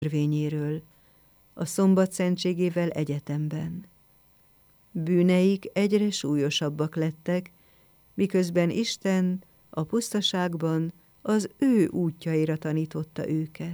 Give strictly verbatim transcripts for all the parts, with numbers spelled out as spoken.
törvényéről, a szombat szentségével egyetemben. Bűneik egyre súlyosabbak lettek, miközben Isten a pusztaságban az ő útjaira tanította őket.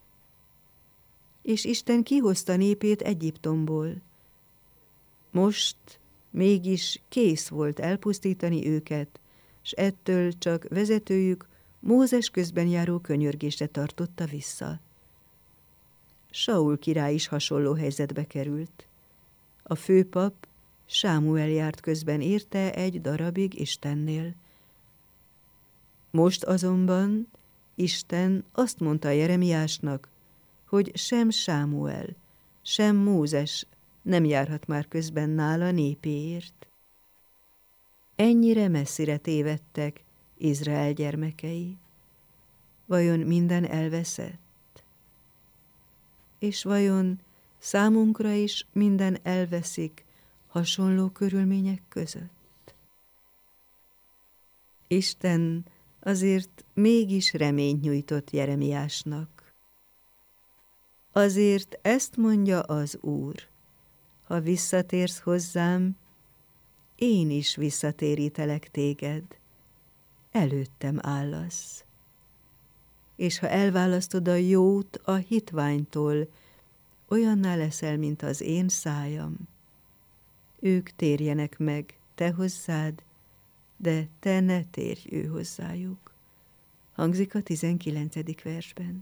És Isten kihozta népét Egyiptomból. Most mégis kész volt elpusztítani őket, s ettől csak vezetőjük Mózes közben járó könyörgésre tartotta vissza. Saul király is hasonló helyzetbe került. A főpap, Sámuel járt közben érte egy darabig Istennél. Most azonban Isten azt mondta Jeremiásnak, hogy sem Sámuel, sem Mózes nem járhat már közben nála népéért. Ennyire messzire tévedtek Izrael gyermekei. Vajon minden elveszett? És vajon számunkra is minden elveszik hasonló körülmények között? Isten azért mégis reményt nyújtott Jeremiásnak. Azért ezt mondja az Úr: ha visszatérsz hozzám, én is visszatérítelek téged, előttem állasz. És ha elválasztod a jót a hitványtól, olyanná leszel, mint az én szájam. Ők térjenek meg te hozzád, de te ne térj ő hozzájuk. Hangzik a tizenkilencedik versben.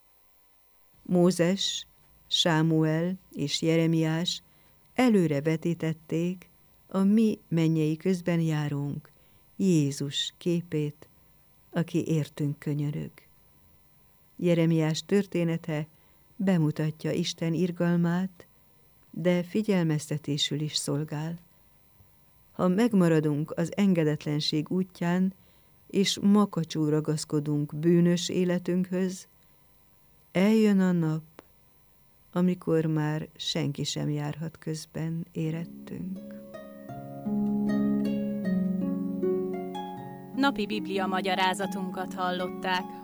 Mózes, Sámuel és Jeremiás előre vetítették a mi mennyei közbenjárónk Jézus képét, aki értünk könyörög. Jeremiás története bemutatja Isten irgalmát, de figyelmeztetésül is szolgál. Ha megmaradunk az engedetlenség útján, és makacsul ragaszkodunk bűnös életünkhöz, eljön a nap, amikor már senki sem járhat közben érettünk. Napi Biblia magyarázatunkat hallották.